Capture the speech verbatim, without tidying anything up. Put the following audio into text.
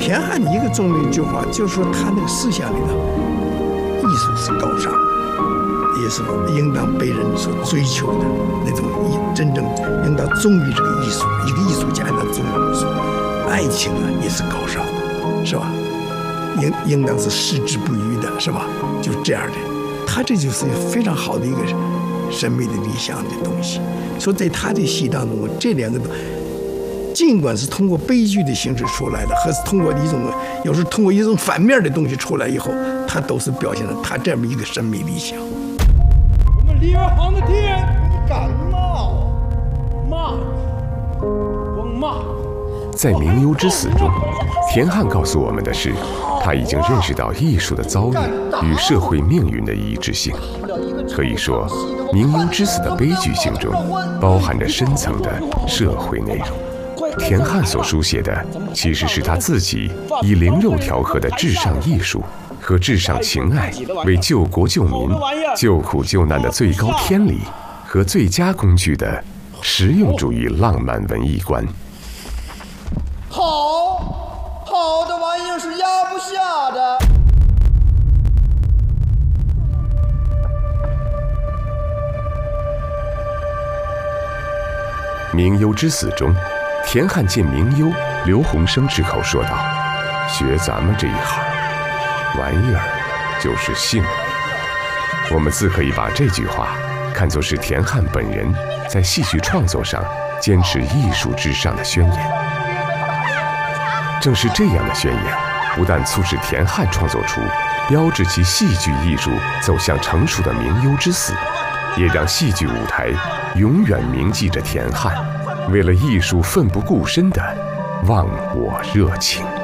田汉一个重要的一句话，就是说他那个思想里头，艺术是高尚，也是应当被人所追求的那种艺，真正应当忠于这个艺术。一个艺术家应当忠于艺术，爱情啊也是高尚的，是吧？应应当是矢志不渝的，是吧？就这样的，他这就是非常好的一个审美的理想的东西。所以在他的戏当中，这两个都。尽管是通过悲剧的形式出来的，和是通过一种有时候通过一种反面的东西出来以后，它都是表现了他这么一个审美理想。 我们梨园行的敌人，你敢骂我？骂光骂。 在《明幽之死》中，田汉告诉我们的是，他已经认识到艺术的遭遇与社会命运的一致性。可以说，《明幽之死》的悲剧性中包含着深层的社会内容。田汉所书写的，其实是他自己以灵肉调和的至上艺术和至上情爱，为救国救民、救苦救难的最高天理和最佳工具的实用主义浪漫文艺观。 好，好的玩意儿是压不下的。 《明幽之死》中，田汉见明幽，刘洪生之口说道：“学咱们这一行，玩意儿就是性。”我们自可以把这句话看作是田汉本人在戏剧创作上坚持艺术至上的宣言。正是这样的宣言，不但促使田汉创作出标志其戏剧艺术走向成熟的《明幽之死》，也让戏剧舞台永远铭记着田汉为了艺术奋不顾身的忘我热情。